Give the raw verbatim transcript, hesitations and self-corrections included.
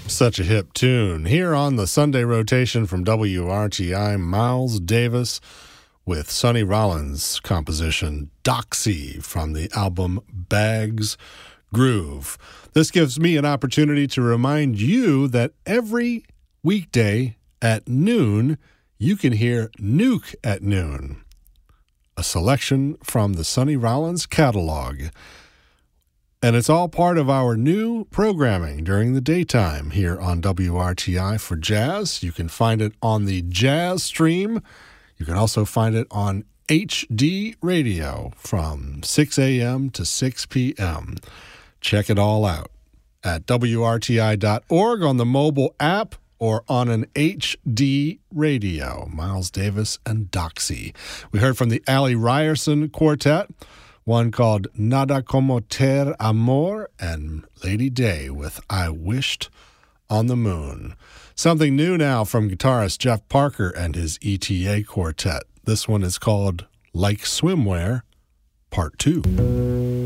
Such a hip tune. Here on the Sunday rotation from W R T I, Miles Davis with Sonny Rollins' composition Doxy from the album Bags Groove. This gives me an opportunity to remind you that every weekday at noon, you can hear Nuke at Noon, a selection from the Sonny Rollins catalog. And it's all part of our new programming during the daytime here on W R T I for jazz. You can find it on the Jazz Stream. You can also find it on H D Radio from six a.m. to six p.m. Check it all out at W R T I dot org on the mobile app or on an H D radio. Miles Davis and Doxy. We heard from the Allie Ryerson Quartet, one called Nada Como Ter Amor, and Lady Day with I Wished on the Moon. Something new now from guitarist Jeff Parker and his E T A Quartet. This one is called Like Swimwear, Part two.